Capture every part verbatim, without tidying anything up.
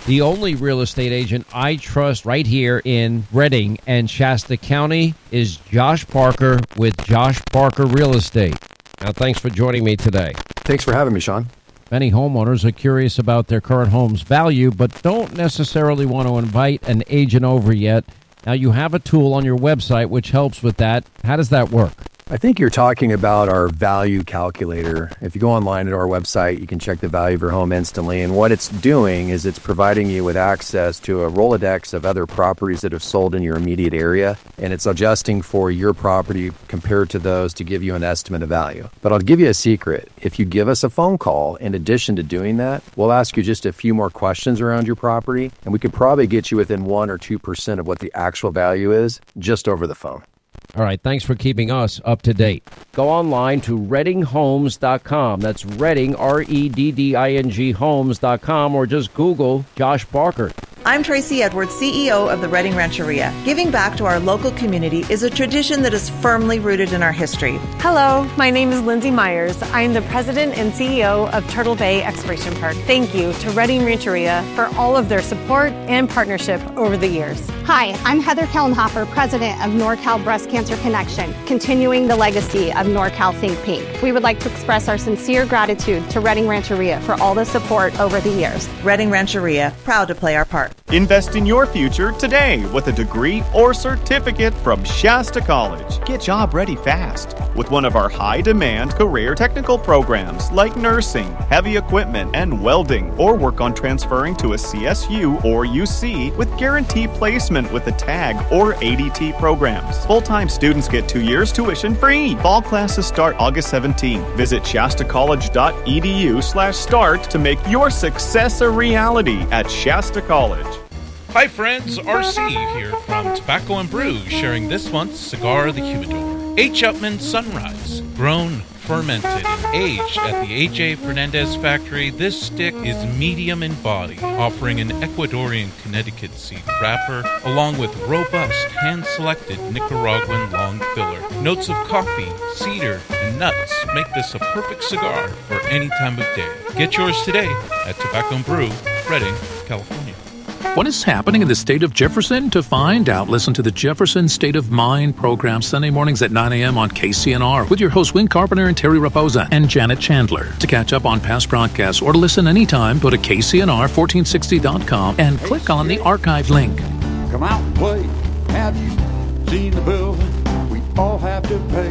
The only real estate agent I trust right here in Redding and Shasta County is Josh Parker with Josh Parker Real Estate. Now, thanks for joining me today. Thanks for having me, Sean. Many homeowners are curious about their current home's value, but don't necessarily want to invite an agent over yet. Now, you have a tool on your website which helps with that. How does that work? I think you're talking about our value calculator. If you go online at our website, you can check the value of your home instantly. And what it's doing is it's providing you with access to a Rolodex of other properties that have sold in your immediate area. And it's adjusting for your property compared to those to give you an estimate of value. But I'll give you a secret. If you give us a phone call, in addition to doing that, we'll ask you just a few more questions around your property. And we could probably get you within one or two percent of what the actual value is just over the phone. All right, thanks for keeping us up to date. Go online to redding homes dot com. That's Redding, R E D D I N G homes dot com, or just Google Josh Parker. I'm Tracy Edwards, C E O of the Redding Rancheria. Giving back to our local community is a tradition that is firmly rooted in our history. Hello, my name is Lindsay Myers. I am the president and C E O of Turtle Bay Exploration Park. Thank you to Redding Rancheria for all of their support and partnership over the years. Hi, I'm Heather Kellenhofer, president of NorCal Breast Cancer Connection, continuing the legacy of NorCal Think Pink. We would like to express our sincere gratitude to Redding Rancheria for all the support over the years. Redding Rancheria, proud to play our part. Invest in your future today with a degree or certificate from Shasta College. Get job ready fast with one of our high-demand career technical programs like nursing, heavy equipment, and welding, or work on transferring to a C S U or U C with guaranteed placement with the TAG or A D T programs. Full-time students get two years tuition free. Fall classes start August seventeenth. Visit shasta college dot e d u slash start to make your success a reality at Shasta College. Hi friends, R C here from Tobacco and Brew, sharing this month's Cigar of the Humidor. H. Upmann Sunrise, grown, fermented, and aged at the A J Fernandez factory, this stick is medium in body, offering an Ecuadorian Connecticut seed wrapper, along with robust, hand-selected Nicaraguan long filler. Notes of coffee, cedar, and nuts make this a perfect cigar for any time of day. Get yours today at Tobacco and Brew, Redding, California. What is happening in the state of Jefferson? To find out, listen to the Jefferson State of Mind program Sunday mornings at nine a.m. on K C N R with your hosts Win Carpenter and Terry Raposa and Janet Chandler. To catch up on past broadcasts or to listen anytime, go to K C N R fourteen sixty dot com and click on the archive link. Come out and play. Have you seen the building we all have to pay?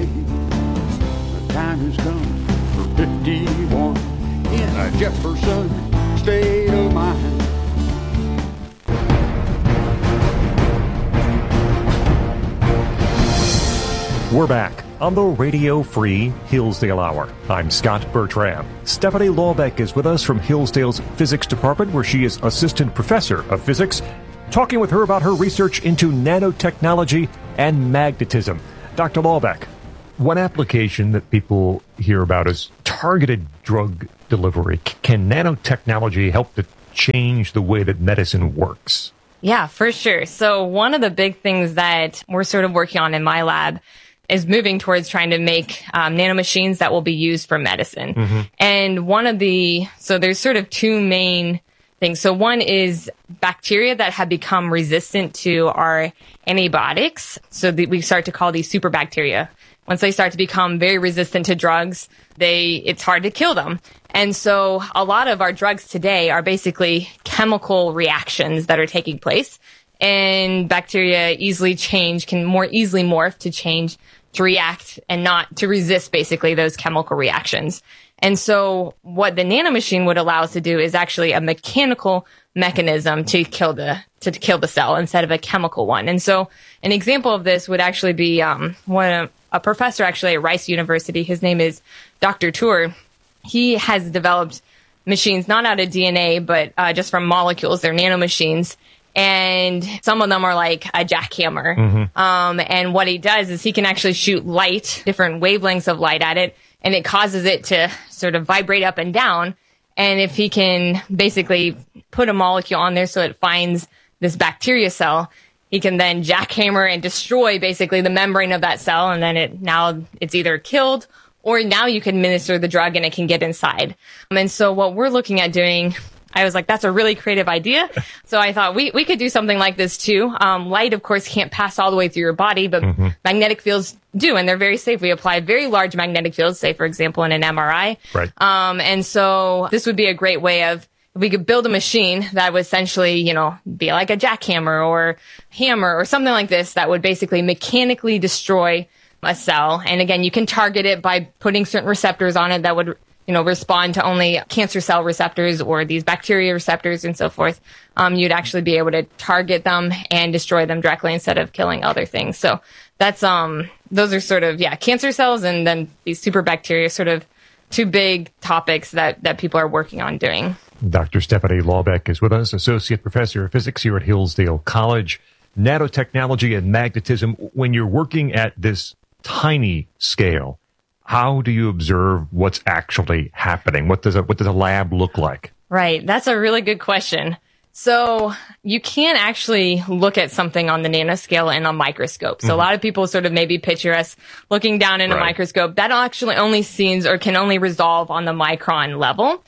The time has come for fifty-one in a Jefferson State of Mind. We're back on the radio-free Hillsdale Hour. I'm Scott Bertram. Stephanie Lawbeck is with us from Hillsdale's Physics Department, where she is Assistant Professor of Physics, talking with her about her research into nanotechnology and magnetism. Doctor Lawbeck, one application that people hear about is targeted drug delivery. Can nanotechnology help to change the way that medicine works? Yeah, for sure. So one of the big things that we're sort of working on in my lab is moving towards trying to make um, nanomachines that will be used for medicine. Mm-hmm. And one of the, so there's sort of two main things. So one is bacteria that have become resistant to our antibiotics. So that we start to call these super bacteria. Once they start to become very resistant to drugs, they, it's hard to kill them. And so a lot of our drugs today are basically chemical reactions that are taking place. And bacteria easily change, can more easily morph to change, to react and not to resist basically those chemical reactions. And so what the nanomachine would allow us to do is actually a mechanical mechanism to kill the, to kill the cell instead of a chemical one. And so an example of this would actually be, um, one, a professor actually at Rice University. His name is Doctor Tour. He has developed machines, not out of D N A, but, uh, just from molecules. They're nanomachines. And some of them are like a jackhammer. Mm-hmm. Um, and what he does is he can actually shoot light, different wavelengths of light at it, and it causes it to sort of vibrate up and down. And if he can basically put a molecule on there so it finds this bacteria cell, he can then jackhammer and destroy basically the membrane of that cell. And then it now it's either killed or now you can administer the drug and it can get inside. Um, and so what we're looking at doing I was like, that's a really creative idea. So I thought we, we could do something like this too. Um, light, of course, can't pass all the way through your body, but mm-hmm. magnetic fields do, and they're very safe. We apply very large magnetic fields, say, for example, in an M R I. Right. Um, and so this would be a great way of, if we could build a machine that would essentially, you know, be like a jackhammer or hammer or something like this that would basically mechanically destroy a cell. And again, you can target it by putting certain receptors on it that would, you know, respond to only cancer cell receptors or these bacteria receptors and so forth. Um, you'd actually be able to target them and destroy them directly instead of killing other things. So that's, um, those are sort of, yeah, cancer cells and then these super bacteria, sort of two big topics that, that people are working on doing. Doctor Stephanie Laubeck is with us, Associate Professor of Physics here at Hillsdale College. Nanotechnology and magnetism, when you're working at this tiny scale, how do you observe what's actually happening? What does a, what does a lab look like? Right. That's a really good question. So you can't actually look at something on the nanoscale in a microscope. So mm-hmm. a lot of people sort of maybe picture us looking down in right. a microscope. That actually only sees or can only resolve on the micron level.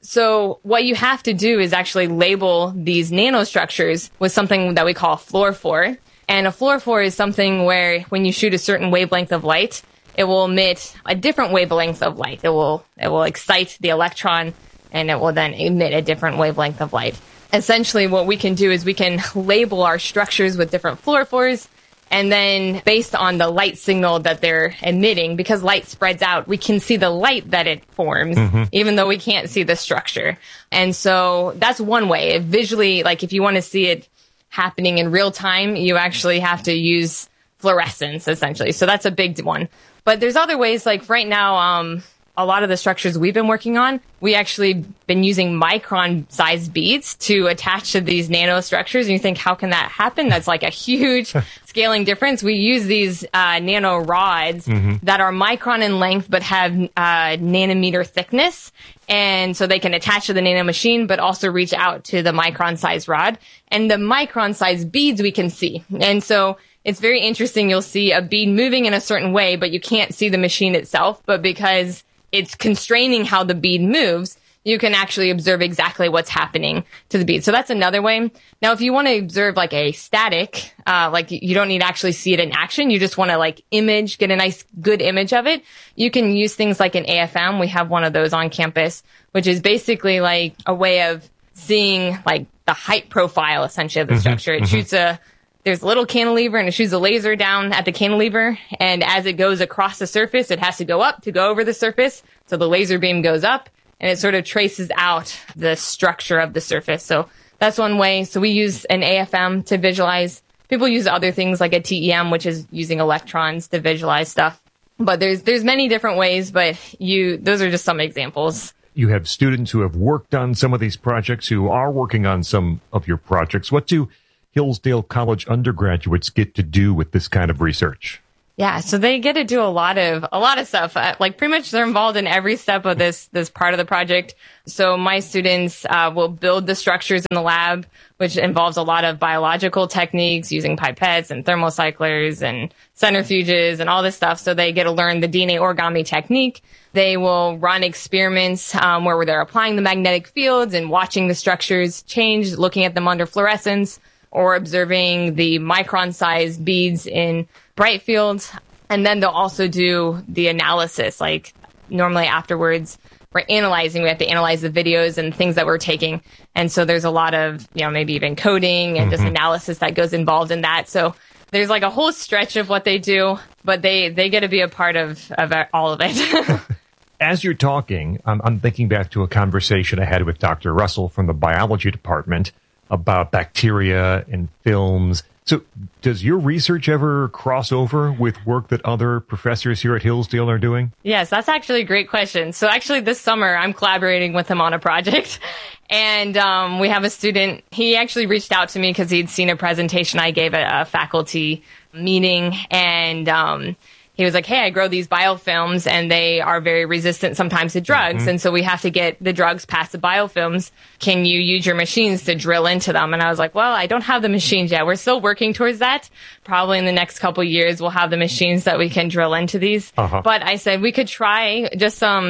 So what you have to do is actually label these nanostructures with something that we call fluorophore. And a fluorophore is something where when you shoot a certain wavelength of light, it will emit a different wavelength of light. It will it will excite the electron, and it will then emit a different wavelength of light. Essentially, what we can do is we can label our structures with different fluorophores, and then based on the light signal that they're emitting, because light spreads out, we can see the light that it forms, mm-hmm. even though we can't see the structure. And so that's one way. Visually, like if you want to see it happening in real time, you actually have to use fluorescence, essentially. So that's a big one. But there's other ways, like right now, um, a lot of the structures we've been working on, we actually been using micron-sized beads to attach to these nanostructures. And you think, how can that happen? That's like a huge scaling difference. We use these uh, nano rods mm-hmm. that are micron in length but have uh, nanometer thickness. And so they can attach to the nano machine, but also reach out to the micron-sized rod. And the micron-sized beads we can see. And so it's very interesting. You'll see a bead moving in a certain way, but you can't see the machine itself. But because it's constraining how the bead moves, you can actually observe exactly what's happening to the bead. So that's another way. Now, if you want to observe like a static, uh, like you don't need to actually see it in action. You just want to like image, get a nice, good image of it. You can use things like an A F M. We have one of those on campus, which is basically like a way of seeing like the height profile, essentially, of the mm-hmm, structure. It mm-hmm. shoots a, there's a little cantilever and it shoots a laser down at the cantilever. And as it goes across the surface, it has to go up to go over the surface. So the laser beam goes up and it sort of traces out the structure of the surface. So that's one way. So we use an A F M to visualize. People use other things like a T E M, which is using electrons to visualize stuff. But there's, there's many different ways, but you, those are just some examples. You have students who have worked on some of these projects, who are working on some of your projects. What do Hillsdale College undergraduates get to do with this kind of research? Yeah, so they get to do a lot of a lot of stuff. Uh, like pretty much they're involved in every step of this this part of the project. So my students uh, will build the structures in the lab, which involves a lot of biological techniques using pipettes and thermocyclers and centrifuges and all this stuff. So they get to learn the D N A origami technique. They will run experiments um, where they're applying the magnetic fields and watching the structures change, looking at them under fluorescence, or observing the micron-sized beads in bright fields. And then they'll also do the analysis, like normally afterwards we're analyzing, we have to analyze the videos and things that we're taking. And so there's a lot of, you know, maybe even coding and mm-hmm. just analysis that goes involved in that. So there's like a whole stretch of what they do, but they, they get to be a part of, of all of it. As you're talking, I'm, I'm thinking back to a conversation I had with Doctor Russell from the biology department about bacteria and films. So does your research ever cross over with work that other professors here at Hillsdale are doing? Yes, that's actually a great question. So actually this summer, I'm collaborating with him on a project. And um, we have a student, he actually reached out to me because he'd seen a presentation I gave at a faculty meeting. And um, he was like, hey, I grow these biofilms and they are very resistant sometimes to drugs. Mm-hmm. And so we have to get the drugs past the biofilms. Can you use your machines to drill into them? And I was like, well, I don't have the machines yet. We're still working towards that. Probably in the next couple of years, we'll have the machines that we can drill into these. Uh-huh. But I said we could try just some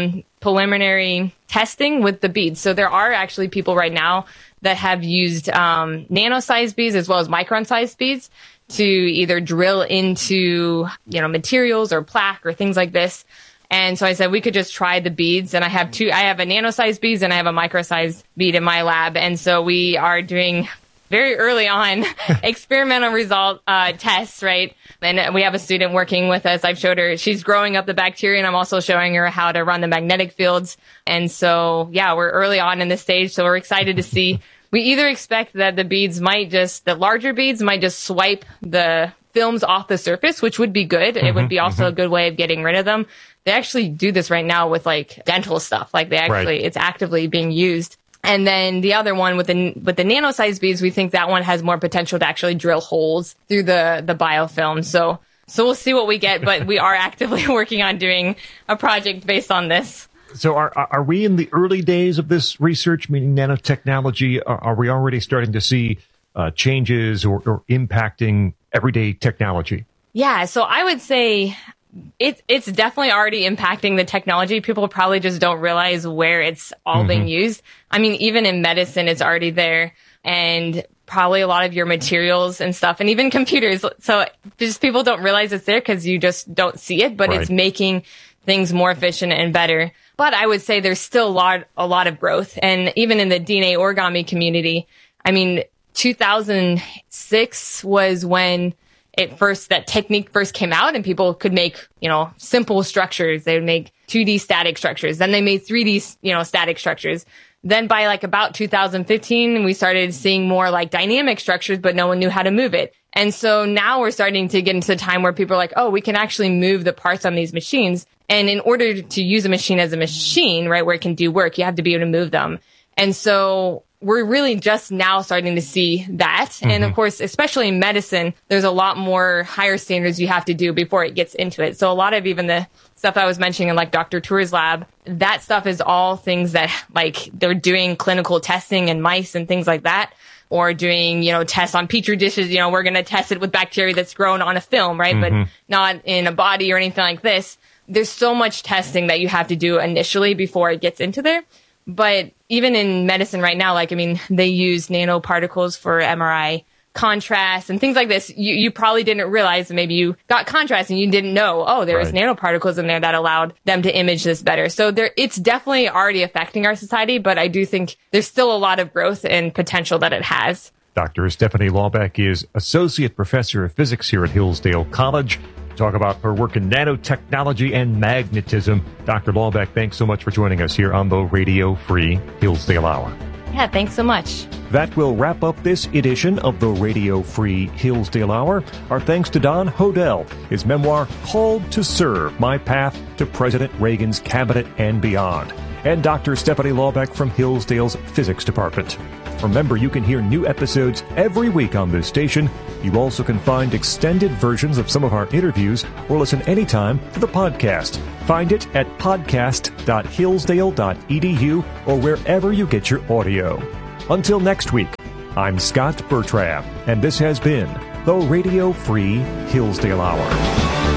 preliminary testing with the beads. So there are actually people right now that have used um, nano-sized beads as well as micron-sized beads to either drill into, you know, materials or plaque or things like this. And so I said we could just try the beads. And I have two, I have a nano-sized beads and I have a micro-sized bead in my lab. And so we are doing very early on experimental result uh, tests, right? And we have a student working with us. I've showed her, she's growing up the bacteria, and I'm also showing her how to run the magnetic fields. And so, yeah, we're early on in this stage. So we're excited to see. We either expect that the beads might just, the larger beads might just swipe the films off the surface, which would be good. Mm-hmm, it would be also mm-hmm. a good way of getting rid of them. They actually do this right now with like dental stuff. Like they actually, right. it's actively being used. And then the other one with the with the nano-sized beads, we think that one has more potential to actually drill holes through the, the biofilm. So, so we'll see what we get, but we are actively working on doing a project based on this. So are are we in the early days of this research, meaning nanotechnology? Are, are we already starting to see uh, changes or, or impacting everyday technology? Yeah, so I would say it's it's definitely already impacting the technology. People probably just don't realize where it's all mm-hmm. being used. I mean, even in medicine, it's already there. And probably a lot of your materials and stuff, and even computers. So just people don't realize it's there because you just don't see it, but right. it's making things more efficient and better. But I would say there's still a lot, a lot of growth. And even in the D N A origami community, I mean, two thousand six was when it first, that technique first came out and people could make, you know, simple structures. They would make two D static structures. Then they made three D, you know, static structures. Then by like about two thousand fifteen, we started seeing more like dynamic structures, but no one knew how to move it. And so now we're starting to get into the time where people are like, oh, we can actually move the parts on these machines. And in order to use a machine as a machine, right, where it can do work, you have to be able to move them. And so we're really just now starting to see that. Mm-hmm. And of course, especially in medicine, there's a lot more higher standards you have to do before it gets into it. So a lot of even the stuff I was mentioning in like Doctor Tour's lab, that stuff is all things that like they're doing clinical testing in mice and things like that. Or doing, you know, tests on petri dishes. You know, we're going to test it with bacteria that's grown on a film, right? Mm-hmm. But not in a body or anything like this. There's so much testing that you have to do initially before it gets into there. But even in medicine right now, like, I mean, they use nanoparticles for M R I contrast and things like this. You, you probably didn't realize that maybe you got contrast and you didn't know, oh, there was right. nanoparticles in there that allowed them to image this better. So there, it's definitely already affecting our society, but I do think there's still a lot of growth and potential that it has. Doctor Stephanie Laubach is Associate Professor of Physics here at Hillsdale College. Talk about her work in nanotechnology and magnetism. Doctor Laubach, thanks so much for joining us here on the Radio Free Hillsdale Hour. Yeah, thanks so much. That will wrap up this edition of the Radio Free Hillsdale Hour. Our thanks to Don Hodel. His memoir, Called to Serve, My Path to President Reagan's Cabinet and Beyond. And Doctor Stephanie Laubach from Hillsdale's Physics Department. Remember, you can hear new episodes every week on this station. You also can find extended versions of some of our interviews or listen anytime to the podcast. Find it at podcast dot hillsdale dot e d u or wherever you get your audio. Until next week, I'm Scott Bertram, and this has been the Radio Free Hillsdale Hour.